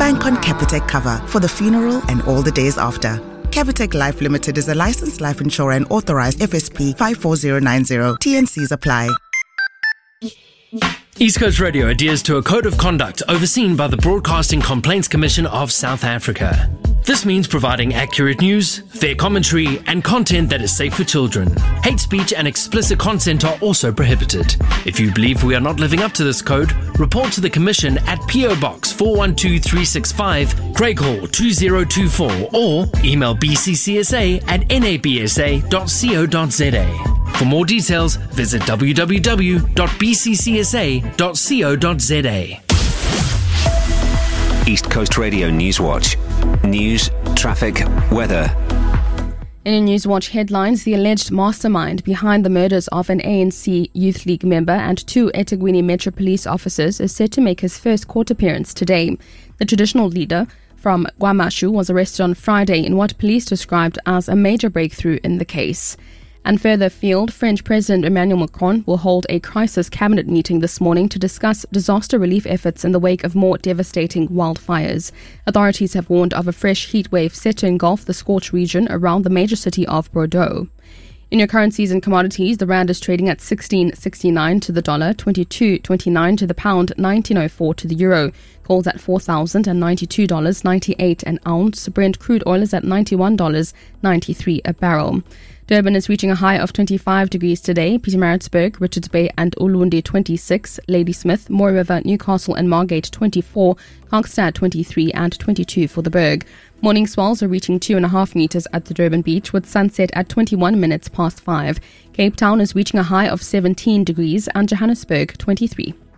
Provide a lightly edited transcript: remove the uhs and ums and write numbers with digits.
Bank on Capitec cover for the funeral and all the days after. Capitec Life Limited is a licensed life insurer and authorized FSP 54090. TNCs apply. East Coast Radio adheres to a code of conduct overseen by the Broadcasting Complaints Commission of South Africa. This means providing accurate news, fair commentary, and content that is safe for children. Hate speech and explicit content are also prohibited. If you believe we are not living up to this code, report to the Commission at PO Box 412365, Craighall 2024, or email bccsa@nabsa.co.za. For more details, visit www.bccsa.co.za. East Coast Radio Newswatch. News, traffic, weather. In a Newswatch headlines, the alleged mastermind behind the murders of an ANC Youth League member and 2 eThekwini Metro Police officers is set to make his first court appearance today. The traditional leader from KwaMashu was arrested on Friday in what police described as a major breakthrough in the case. And further afield, French President Emmanuel Macron will hold a crisis cabinet meeting this morning to discuss disaster relief efforts in the wake of more devastating wildfires. Authorities have warned of a fresh heat wave set to engulf the scorched region around the major city of Bordeaux. In your currencies and commodities, the rand is trading at 16.69 to the dollar, 22.29 to the pound, 19.04 to the euro. Gold's at $4,092.98 an ounce. Brent crude oil is at $91.93 a barrel. Durban is reaching a high of 25 degrees today. Pietermaritzburg, Richards Bay and Ulundi 26, Ladysmith, Mooi River, Newcastle and Margate 24, Kokstad 23 and 22 for the Berg. Morning swells are reaching 2.5 meters at the Durban beach with sunset at 21 minutes past 5. Cape Town is reaching a high of 17 degrees and Johannesburg 23.